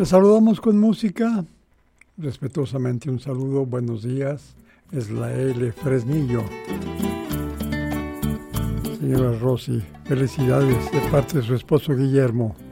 Les saludamos con música. Respetuosamente un saludo, buenos días. Es la L. Fresnillo. Señora Rosy, felicidades de parte de su esposo Guillermo.